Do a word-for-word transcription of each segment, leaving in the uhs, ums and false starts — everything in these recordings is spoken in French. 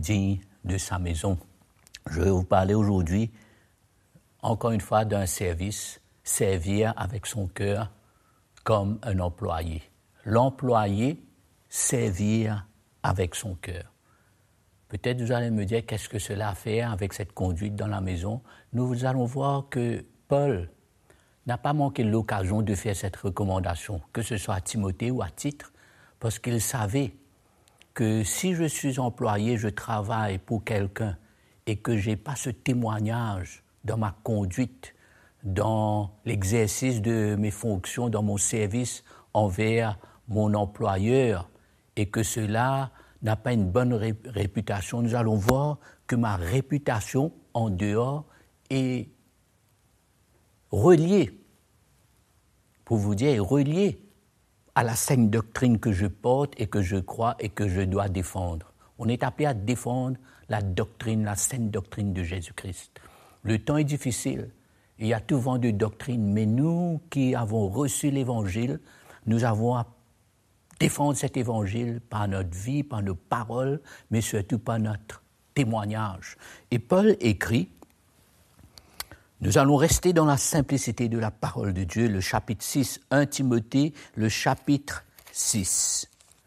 digne de sa maison. Je vais vous parler aujourd'hui, encore une fois, d'un service, servir avec son cœur comme un employé. L'employé, servir avec son cœur. Peut-être vous allez me dire qu'est-ce que cela a à faire avec cette conduite dans la maison. Nous allons voir que Paul n'a pas manqué l'occasion de faire cette recommandation, que ce soit à Timothée ou à Titre, parce qu'il savait que si je suis employé, je travaille pour quelqu'un et que je n'ai pas ce témoignage dans ma conduite, dans l'exercice de mes fonctions, dans mon service envers mon employeur, et que cela n'a pas une bonne ré- réputation, nous allons voir que ma réputation en dehors est reliée, pour vous dire, est reliée à la saine doctrine que je porte et que je crois et que je dois défendre. On est appelé à défendre la doctrine, la saine doctrine de Jésus-Christ. Le temps est difficile, il y a tout vent de doctrine, mais nous qui avons reçu l'Évangile, nous avons à défendre cet évangile par notre vie, par nos paroles, mais surtout par notre témoignage. Et Paul écrit, nous allons rester dans la simplicité de la parole de Dieu, le chapitre six, premier Timothée, le chapitre six.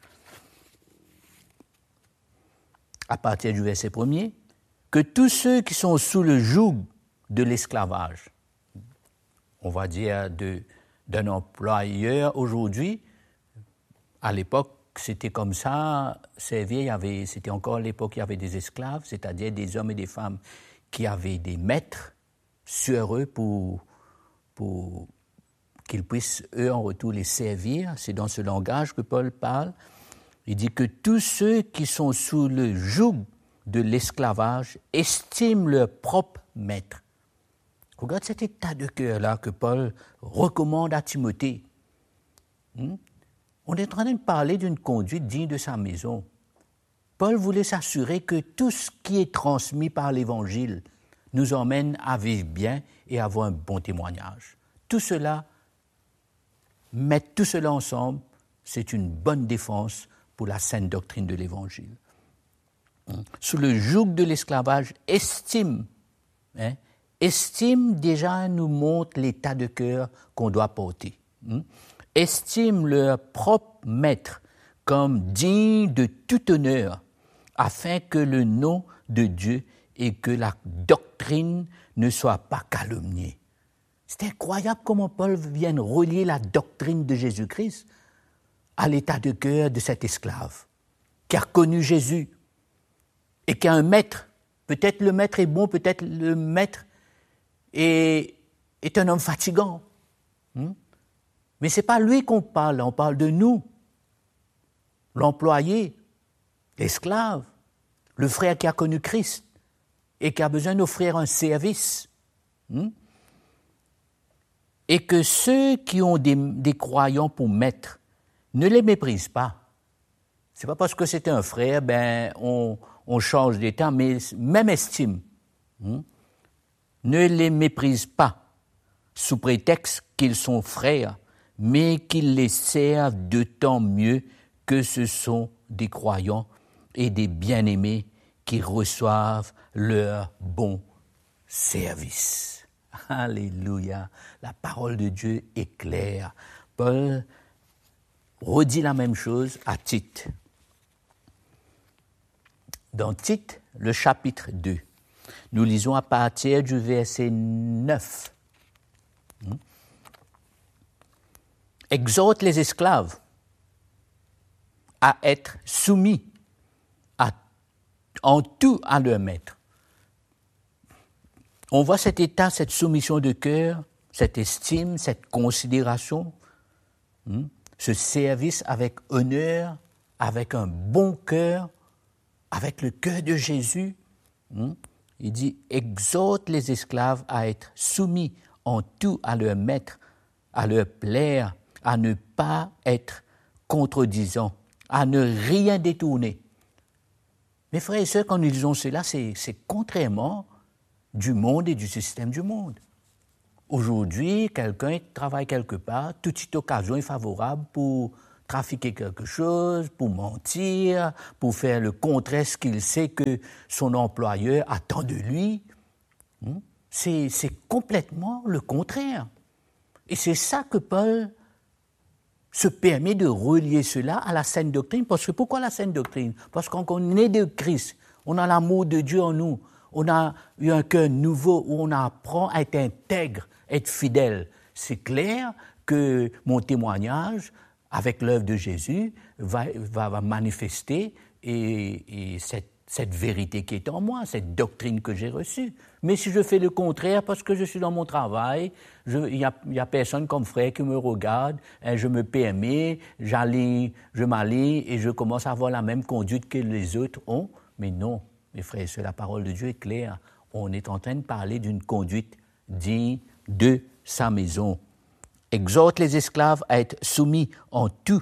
À partir du verset premier, que tous ceux qui sont sous le joug de l'esclavage, on va dire de, d'un employeur aujourd'hui, à l'époque, c'était comme ça, servir, il y avait, c'était encore l'époque où il y avait des esclaves, c'est-à-dire des hommes et des femmes qui avaient des maîtres sur eux pour, pour qu'ils puissent, eux, en retour, les servir. C'est dans ce langage que Paul parle. Il dit que tous ceux qui sont sous le joug de l'esclavage estiment leur propre maître. Regarde cet état de cœur-là que Paul recommande à Timothée. Hmm? On est en train de parler d'une conduite digne de sa maison. Paul voulait s'assurer que tout ce qui est transmis par l'Évangile nous emmène à vivre bien et à avoir un bon témoignage. Tout cela, mettre tout cela ensemble, c'est une bonne défense pour la saine doctrine de l'Évangile. Sous le joug de l'esclavage, estime, hein, estime déjà nous montre l'état de cœur qu'on doit porter. Hein. Estiment leur propre maître comme digne de tout honneur, afin que le nom de Dieu et que la doctrine ne soient pas calomniés. C'est incroyable comment Paul vient relier la doctrine de Jésus-Christ à l'état de cœur de cet esclave qui a connu Jésus et qui a un maître. Peut-être le maître est bon, peut-être le maître est, est un homme fatigant. Hmm? Mais ce n'est pas lui qu'on parle, on parle de nous, l'employé, l'esclave, le frère qui a connu Christ et qui a besoin d'offrir un service. Hmm? Et que ceux qui ont des, des croyants pour maître ne les méprisent pas. Ce n'est pas parce que c'est un frère, ben, on, on change d'état, mais même estime. Hmm? Ne les méprisent pas sous prétexte qu'ils sont frères, mais qu'ils les servent d'autant mieux que ce sont des croyants et des bien-aimés qui reçoivent leur bon service. Alléluia. La parole de Dieu est claire. Paul redit la même chose à Tite. Dans Tite, le chapitre deux, nous lisons à partir du verset neuf. Exhorte les esclaves à être soumis à, en tout à leur maître. On voit cet état, cette soumission de cœur, cette estime, cette considération, hein, ce service avec honneur, avec un bon cœur, avec le cœur de Jésus. Hein. Il dit, exhorte les esclaves à être soumis en tout à leur maître, à leur plaire, à ne pas être contredisants, à ne rien détourner. Mes frères et sœurs, quand nous disons cela, c'est, c'est contrairement du monde et du système du monde. Aujourd'hui, quelqu'un travaille quelque part, toute cette occasion est favorable pour trafiquer quelque chose, pour mentir, pour faire le contraire, ce qu'il sait que son employeur attend de lui. C'est, c'est complètement le contraire. Et c'est ça que Paul se permet de relier cela à la saine doctrine. Parce que pourquoi la saine doctrine? Parce qu'on est de Christ, on a l'amour de Dieu en nous, on a eu un cœur nouveau où on apprend à être intègre, être fidèle. C'est clair que mon témoignage avec l'œuvre de Jésus va, va, va manifester et, et cette, cette vérité qui est en moi, cette doctrine que j'ai reçue. Mais si je fais le contraire parce que je suis dans mon travail, il n'y a, y a personne comme frère qui me regarde, hein, je me permets, j'allie, je m'allie et je commence à avoir la même conduite que les autres ont. Mais non, mes frères, la parole de Dieu est claire. On est en train de parler d'une conduite digne de sa maison. Exhorte les esclaves à être soumis en tout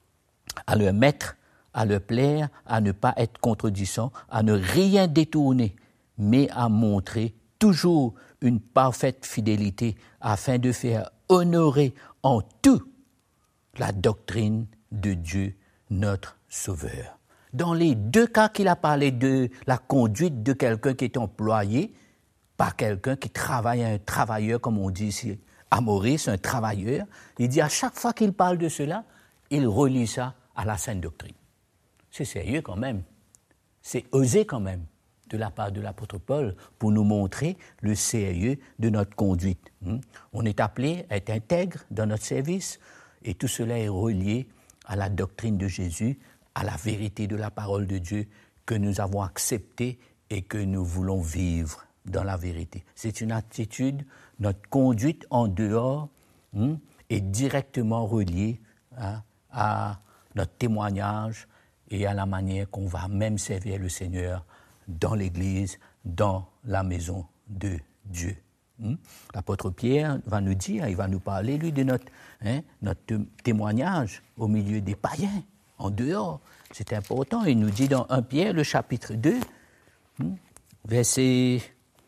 à leur maître, à leur plaire, à ne pas être contredisants, à ne rien détourner, mais à montrer toujours une parfaite fidélité afin de faire honorer en tout la doctrine de Dieu, notre Sauveur. Dans les deux cas qu'il a parlé de la conduite de quelqu'un qui est employé par quelqu'un qui travaille, un travailleur, comme on dit ici, à Maurice, un travailleur, il dit à chaque fois qu'il parle de cela, il relie ça à la saine doctrine. C'est sérieux quand même, c'est osé quand même de la part de l'apôtre Paul pour nous montrer le sérieux de notre conduite. On est appelé à être intègre dans notre service et tout cela est relié à la doctrine de Jésus, à la vérité de la parole de Dieu que nous avons acceptée et que nous voulons vivre dans la vérité. C'est une attitude, notre conduite en dehors hein, est directement reliée hein, à notre témoignage et à la manière qu'on va même servir le Seigneur dans l'Église, dans la maison de Dieu. Hein? L'apôtre Pierre va nous dire, il va nous parler, lui, de notre, hein, notre témoignage au milieu des païens, en dehors. C'est important. Il nous dit dans premier Pierre, le chapitre deux, hein, verset...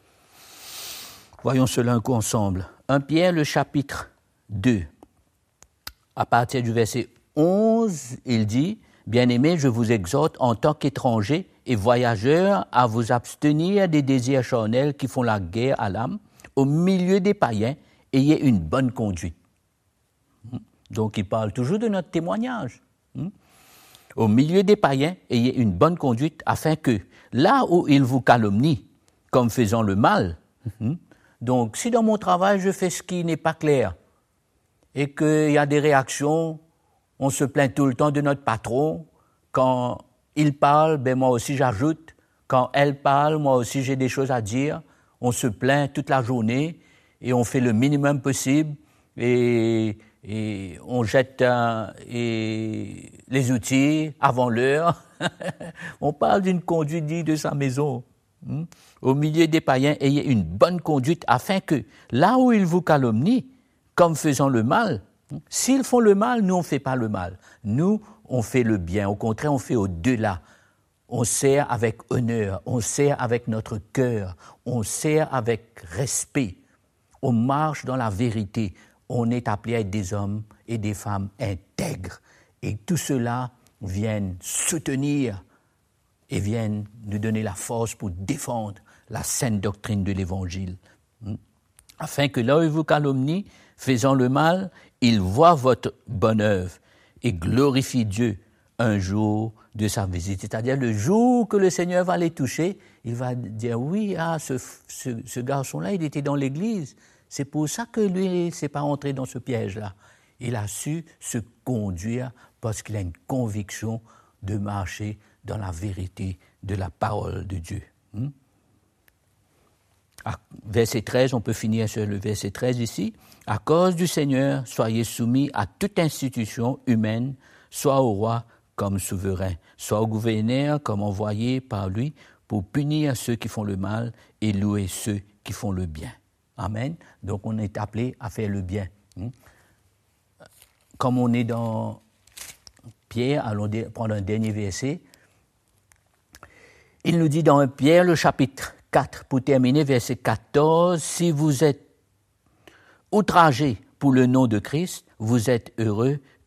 Voyons cela un coup ensemble. premier Pierre, le chapitre deux. À partir du verset onze, il dit « Bien-aimés, je vous exhorte en tant qu'étrangers et voyageurs à vous abstenir des désirs charnels qui font la guerre à l'âme. Au milieu des païens, ayez une bonne conduite. » Donc, il parle toujours de notre témoignage. Au milieu des païens, ayez une bonne conduite afin que, là où ils vous calomnient, comme faisant le mal, donc, si dans mon travail, je fais ce qui n'est pas clair et qu'il y a des réactions, on se plaint tout le temps de notre patron. Quand il parle, ben moi aussi j'ajoute. Quand elle parle, moi aussi j'ai des choses à dire. On se plaint toute la journée et on fait le minimum possible et, et on jette un, et les outils avant l'heure. On parle d'une conduite digne de sa maison. Hmm? Au milieu des païens, ayez une bonne conduite afin que, là où ils vous calomnient, comme faisant le mal, hmm? S'ils font le mal, nous on ne fait pas le mal. Nous, on fait le bien. Au contraire, on fait au-delà. On sert avec honneur, on sert avec notre cœur, on sert avec respect. On marche dans la vérité. On est appelé à être des hommes et des femmes intègres. Et tout cela vient soutenir et viennent nous donner la force pour défendre la saine doctrine de l'Évangile. Afin que là où ils vous calomnient, faisant le mal, ils voient votre bonne œuvre et glorifient Dieu un jour de sa visite. C'est-à-dire le jour que le Seigneur va les toucher, il va dire, oui, ah, ce, ce, ce garçon-là, il était dans l'Église. C'est pour ça que lui, il ne s'est pas entré dans ce piège-là. Il a su se conduire parce qu'il a une conviction de marcher dans la vérité de la parole de Dieu. Hmm? À verset treize, on peut finir sur le verset treize ici. « À cause du Seigneur, soyez soumis à toute institution humaine, soit au roi comme souverain, soit au gouverneur comme envoyé par lui, pour punir ceux qui font le mal et louer ceux qui font le bien. » Amen. Donc on est appelé à faire le bien. Hmm? Comme on est dans Pierre, allons prendre un dernier verset. Il nous dit dans Pierre, le chapitre quatre, pour terminer, verset quatorze, « Si vous êtes outragés pour le nom de Christ, vous êtes heureux,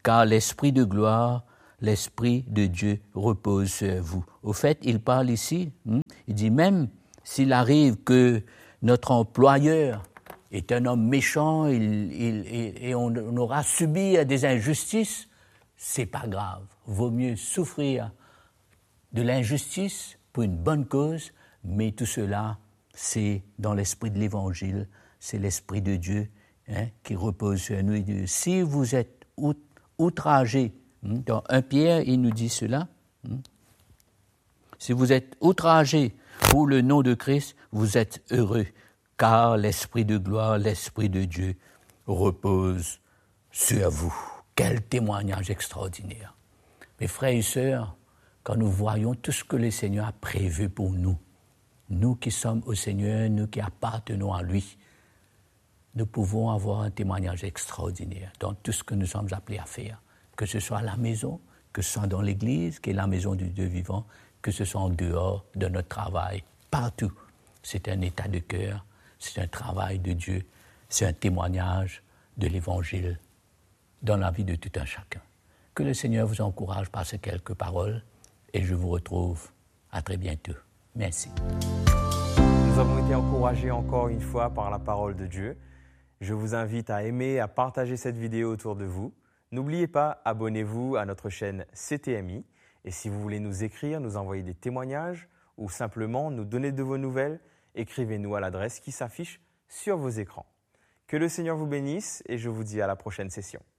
car l'Esprit de gloire, l'Esprit de Dieu repose sur vous. Au fait, il parle ici, hein, il dit même s'il arrive que notre employeur est un homme méchant il, il, il, et on, on aura subi des injustices, c'est pas grave. Vaut mieux souffrir de l'injustice pour une bonne cause, mais tout cela, c'est dans l'esprit de l'Évangile, c'est l'Esprit de Dieu hein, qui repose sur nous. Il dit, si vous êtes out, outragés, hein, dans un Pierre, il nous dit cela, hein, si vous êtes outragés pour le nom de Christ, vous êtes heureux, car l'Esprit de gloire, l'Esprit de Dieu repose sur vous. Quel témoignage extraordinaire. Mes frères et sœurs, quand nous voyons tout ce que le Seigneur a prévu pour nous, nous qui sommes au Seigneur, nous qui appartenons à lui, nous pouvons avoir un témoignage extraordinaire dans tout ce que nous sommes appelés à faire, que ce soit à la maison, que ce soit dans l'Église, qui est la maison du Dieu vivant, que ce soit en dehors de notre travail, partout. C'est un état de cœur, c'est un travail de Dieu, c'est un témoignage de l'Évangile dans la vie de tout un chacun. Que le Seigneur vous encourage par ces quelques paroles et je vous retrouve à très bientôt. Merci. Nous avons été encouragés encore une fois par la parole de Dieu. Je vous invite à aimer, à partager cette vidéo autour de vous. N'oubliez pas, abonnez-vous à notre chaîne C T M I. Et si vous voulez nous écrire, nous envoyer des témoignages ou simplement nous donner de vos nouvelles, écrivez-nous à l'adresse qui s'affiche sur vos écrans. Que le Seigneur vous bénisse et je vous dis à la prochaine session.